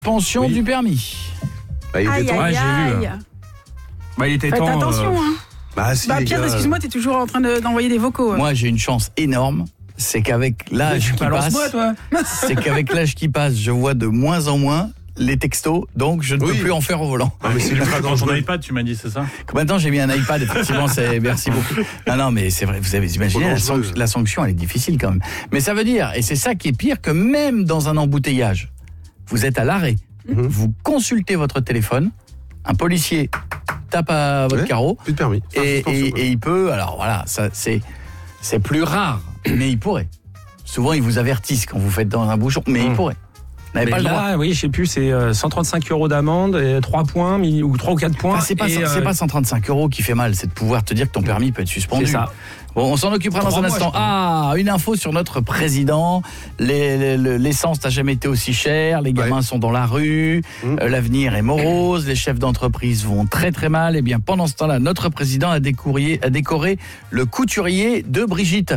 Pension du permis. Bah, il était temps. Aïe, j'ai vu. Bah, il était Faites temps. attention, hein. Bah, si, les Pierre, gars. excuse-moi, t'es toujours en train d'envoyer des vocaux. Moi, j'ai une chance énorme, c'est qu'avec l'âge qui passe, Balance-moi, toi. c'est qu'avec l'âge qui passe, je vois de moins en moins les textos, donc je ne peux plus en faire au volant. Non, mais c'est ultra Dans ton dangereux. iPad, tu m'as dit, c'est ça? Maintenant, j'ai mis un iPad, effectivement, merci beaucoup. Non, mais c'est vrai, vous avez imaginé, la sanction, elle est difficile quand même. Mais ça veut dire, et c'est ça qui est pire, que même dans un embouteillage, vous êtes à l'arrêt, vous consultez votre téléphone, un policier tape à votre carreau, Plus de permis. et il peut, alors voilà, ça c'est plus rare, mais il pourrait. Souvent, ils vous avertissent quand vous faites dans un bouchon, mais il pourrait. Vous n'avez Mais pas le droit. là, oui, je sais plus, c'est 135 € d'amende, et 3 points, ou 3 ou 4 points. Ah, c'est pas 135 € qui fait mal, c'est de pouvoir te dire que ton permis peut être suspendu. C'est ça. Bon, on s'en occupera dans 3 un mois, instant. je crois. Ah, une info sur notre président. L'essence n'a jamais été aussi chère. Les gamins sont dans la rue. L'avenir est morose. Les chefs d'entreprise vont très très mal. Et bien, pendant ce temps-là, notre président a décoré le couturier de Brigitte.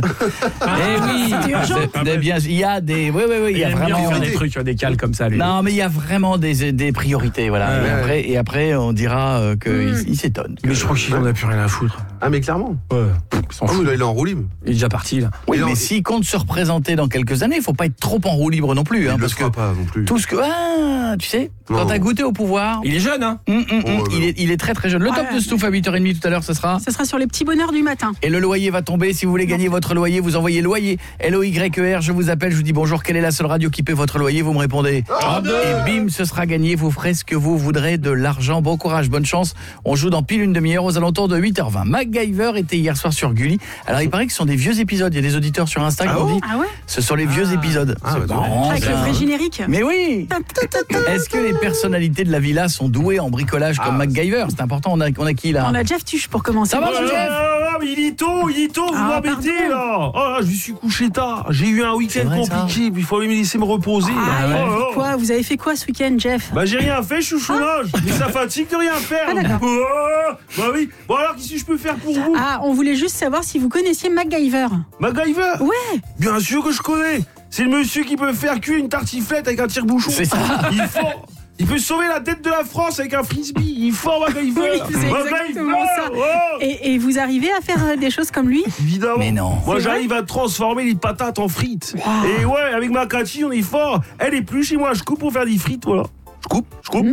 Eh oui, c'est urgent. il y a des, oui, il y a vraiment faire des trucs, des cales comme ça, lui. Non, mais il y a vraiment des priorités, voilà. Et après, on dira qu'il s'étonne. Mais je crois qu'il en a plus rien à foutre. Ah, mais clairement. Ouais. Il s'en Ah, fout. mais là, il est en roue libre. Il est déjà parti, là. Oui, Mais mais non, s'il compte se représenter dans quelques années, il faut pas être trop en roue libre non plus. Il Hein, le parce que fera pas non plus. tout ce que... Ah, tu sais, quand Non. t'as goûté au pouvoir... Il est jeune, hein? Il est très très jeune. Le top de Stouff à 8h30 tout à l'heure, ce sera... Ce sera sur les petits bonheurs du matin. Et le loyer va tomber. Si vous voulez gagner votre loyer, vous envoyez loyer. LOYER, je vous appelle, je vous dis bonjour, quelle est la seule radio qui paie votre loyer? Vous me répondez. Et bim, ce sera gagné. Vous ferez ce que vous voudrez, de l'argent. Bon courage, bonne chance. On joue dans pile une demi-heure aux alentours de 8h20. MacGyver était hier soir sur Gulli. Alors il paraît que ce sont des vieux épisodes. Il y a des auditeurs sur Insta qui ont dit Ah ouais? ce sont les vieux épisodes. Ah, C'est bah, marrant, Avec ça. le vrai générique. Mais oui. Est-ce que les personnalités de la villa sont douées en bricolage comme MacGyver? C'est important. On a qui là? On a Jeff Tuche pour commencer. Ça va, mon Jeff? Mais il est tôt, vous Ah, m'embêtez pardon. là. Oh là, je me suis couché tard. J'ai eu un week-end C'est vrai, ça. compliqué, puis il fallait me laisser me reposer. Ah, là. et Oh là là. quoi? Vous avez fait quoi ce week-end, Jeff? Bah j'ai rien fait, je suis au chômage. Mais ça fatigue de rien faire. Ah, d'accord. Oh, bah oui. Bon alors qu'est-ce que je peux faire pour vous? Ah, on voulait juste savoir si vous connaissiez MacGyver. MacGyver? Ouais. Bien sûr que je connais. C'est le monsieur qui peut faire cuire une tartiflette avec un tire-bouchon. C'est ça. Il peut sauver la tête de la France avec un frisbee. Il est fort, MacGyver. Oui, c'est exactement ça. Et vous arrivez à faire des choses comme lui? Évidemment. Mais non. Moi, C'est j'arrive à transformer les patates en frites. Et ouais, avec ma Cathy, on est fort. Elle est plus chez moi, je coupe pour faire des frites, voilà. Je coupe.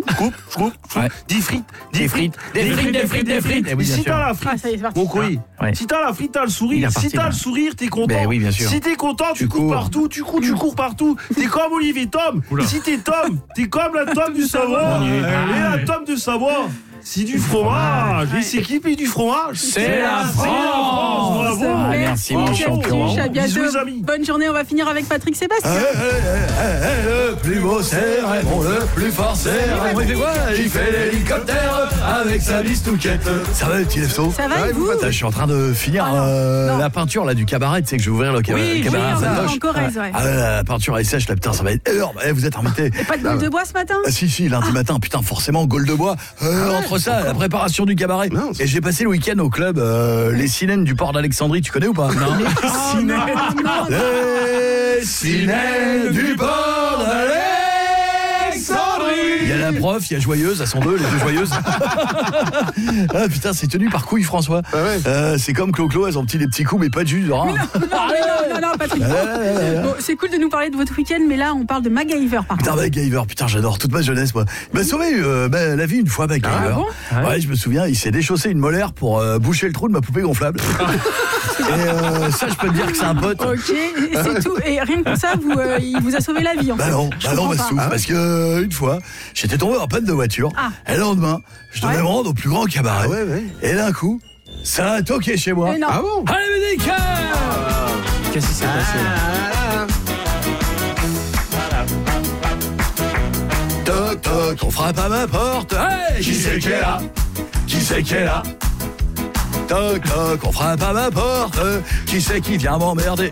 Ouais. Des frites. Des frites. Eh oui, bien Si sûr. t'as la Ah, frite, ça y est, c'est parti. mon courrier. Ouais. Si t'as la frite, t'as le Il est sourire. reparti, Si t'as là. le sourire, t'es content. Ben oui, bien sûr. Si t'es content, tu cours cours. partout. Tu cours partout. T'es comme Olivier Tom. Si t'es Tom, t'es comme la Tom du savoir. Et la Tom de savoir, c'est du fromage. Et c'est qui paye du fromage? C'est la France. Bravo. Ah, merci, mon Jeff champion. Tuche, à bientôt. Bisous, les amis. Bonne journée, on va finir avec Patrick Sébastien. Le plus beau c'est Raymond, le plus fort c'est Raymond. Il fait quoi? Il fait l'hélicoptère avec sa bistouquette. Ça va, petit lefto? Ça va, et vous? Je suis en train de finir non. la peinture là du cabaret. Tu sais que je vais ouvrir le cabaret. Oui, cabaret à en Saint-Doche. Corrèze, ouais. Ah, la peinture elle est sèche là, putain, ça va être énorme. Vous êtes embêtés. Et pas de boule de bois ce matin? Ah, si, lundi matin, putain, forcément, Gaule de bois. Entre ça, la préparation du cabaret. Mince. Et j'ai passé le week-end au club Les Sirènes du port d'Alexandrie. Tu connais ou pas? Non. Les Sirènes du port d'Alexandrie. Il y a la prof, il y a Joyeuse, elles sont deux, les deux Joyeuses. Ah putain, c'est tenu par Couille François. Ah ouais. C'est comme Clo-Clo, elles ont des petits coups, mais pas de jus. Hein. Non, Patrick. Bon, c'est cool de nous parler de votre week-end, mais là, on parle de MacGyver, par Putain, contre. MacGyver, putain, j'adore toute ma jeunesse, moi. Il m'a sauvé la vie une fois, MacGyver. Ah bon? Ouais, je me souviens, il s'est déchaussé une molaire pour boucher le trou de ma poupée gonflable. Et ça, je peux te dire que c'est un pote. Ok, c'est tout. Et rien que pour ça, il vous a sauvé la vie, en fait. Bah non, Je comprends pas. Massouf, parce que une fois, j'étais tombé en panne de voiture. Et le lendemain, je devais me rendre au plus grand cabaret. Ah ouais. Et d'un coup, ça a toqué chez moi. Mais non. Ah bon? Allez, musique! Qu'est-ce qui s'est passé, là? Toc toc, on frappe à ma porte. Hey, qui c'est qui est là? Qui c'est qui est là? Toc toc, on frappe à ma porte. Qui c'est qui vient m'emmerder?